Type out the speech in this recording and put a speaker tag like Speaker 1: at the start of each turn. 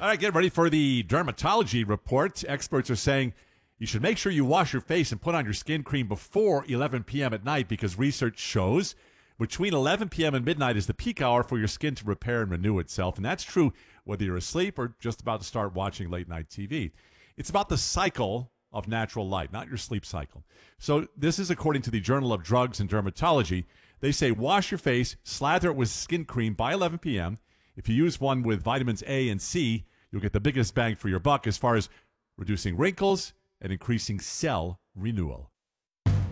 Speaker 1: All right, get ready for the dermatology report. Experts are saying you should make sure you wash your face and put on your skin cream before 11 p.m. at night because research shows between 11 p.m. and midnight is the peak hour for your skin to repair and renew itself. And that's true whether you're asleep or just about to start watching late night TV. It's about the cycle of natural light, not your sleep cycle. So this is according to the Journal of Drugs and Dermatology. They say wash your face, slather it with skin cream by 11 p.m. If you use one with vitamins A and C, you'll get the biggest bang for your buck as far as reducing wrinkles and increasing cell renewal.